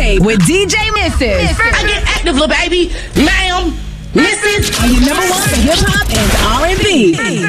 Mixtape with DJ Missus. I get active, little baby. Ma'am, Mrs. Your number one for hip hop and R&B.